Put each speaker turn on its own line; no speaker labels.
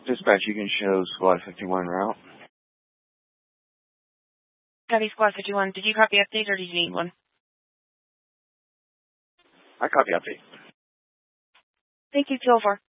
Dispatch, you can show Squad 51 route.
Copy, Squad 51. Did you copy update or did you need one?
I copy update.
Thank you, 204.